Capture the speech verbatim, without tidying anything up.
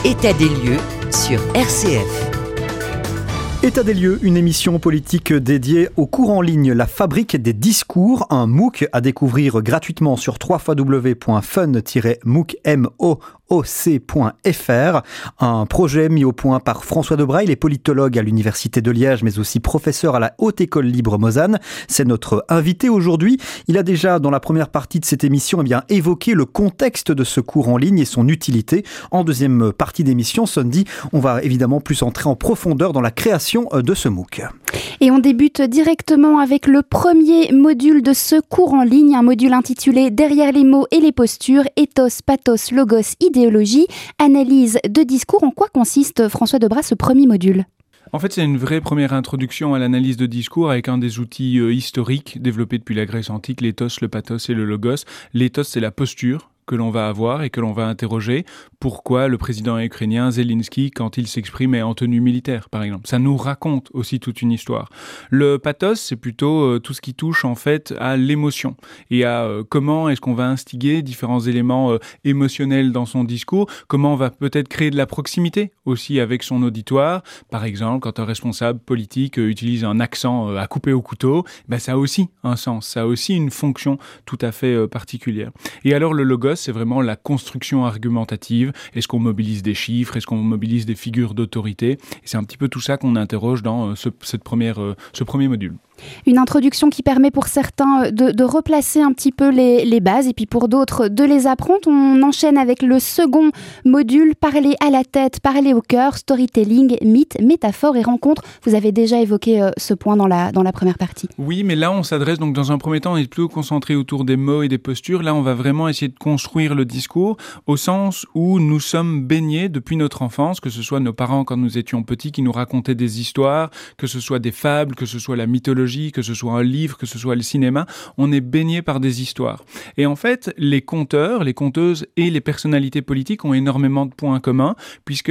État des lieux sur R C F. État des lieux, une émission politique dédiée au cours en ligne La Fabrique des discours, un MOOC à découvrir gratuitement sur w w w point fun tiret mooc point f r. Un projet mis au point par François Debraille, il est politologue à l'Université de Liège, mais aussi professeur à la Haute École Libre Mozanne. C'est notre invité aujourd'hui. Il a déjà, dans la première partie de cette émission, eh bien, évoqué le contexte de ce cours en ligne et son utilité. En deuxième partie d'émission, Sunday, on va évidemment plus entrer en profondeur dans la création de ce MOOC. Et on débute directement avec le premier module de ce cours en ligne, un module intitulé « Derrière les mots et les postures, ethos, pathos, logos, idéologie, analyse de discours ». En quoi consiste, François Debraille, ce premier module ? En fait, c'est une vraie première introduction à l'analyse de discours avec un des outils euh, historiques développés depuis la Grèce antique, l'éthos, le pathos et le logos. L'éthos, c'est la posture que l'on va avoir et que l'on va interroger. Pourquoi le président ukrainien Zelensky, quand il s'exprime, est en tenue militaire, par exemple. Ça nous raconte aussi toute une histoire. Le pathos, c'est plutôt euh, tout ce qui touche en fait à l'émotion et à euh, comment est-ce qu'on va instiguer différents éléments euh, émotionnels dans son discours, comment on va peut-être créer de la proximité aussi avec son auditoire. Par exemple, quand un responsable politique euh, utilise un accent euh, à couper au couteau, ben, ça a aussi un sens, ça a aussi une fonction tout à fait euh, particulière. Et alors le logos, c'est vraiment la construction argumentative. Est-ce qu'on mobilise des chiffres? Est-ce qu'on mobilise des figures d'autorité? Et c'est un petit peu tout ça qu'on interroge dans ce, cette première, ce premier module. Une introduction qui permet pour certains de, de replacer un petit peu les, les bases et puis pour d'autres de les apprendre. On enchaîne avec le second module, parler à la tête, parler au cœur, storytelling, mythe, métaphore et rencontre. Vous avez déjà évoqué euh, ce point dans la, dans la première partie. Oui, mais là on s'adresse donc dans un premier temps, on est plutôt concentré autour des mots et des postures. Là on va vraiment essayer de construire le discours au sens où nous sommes baignés depuis notre enfance, que ce soit nos parents quand nous étions petits qui nous racontaient des histoires, que ce soit des fables, que ce soit la mythologie, que ce soit un livre, que ce soit le cinéma, on est baigné par des histoires. Et en fait, les conteurs, les conteuses et les personnalités politiques ont énormément de points communs, puisque